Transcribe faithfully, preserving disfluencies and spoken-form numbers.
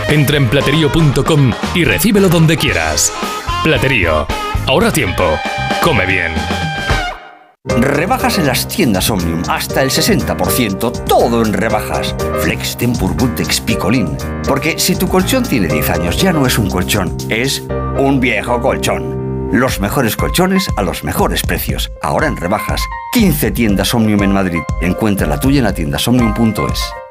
Entra en platerío punto com y recíbelo donde quieras. Platerío. Ahorra tiempo. Come bien. Rebajas en las tiendas Omnium, hasta el sesenta por ciento, todo en rebajas. Flex, Tempur, Bultex, Picolín. Porque si tu colchón tiene diez años, ya no es un colchón, es un viejo colchón. Los mejores colchones a los mejores precios. Ahora en rebajas. quince tiendas Omnium en Madrid. Encuentra la tuya en la tienda omnium punto es.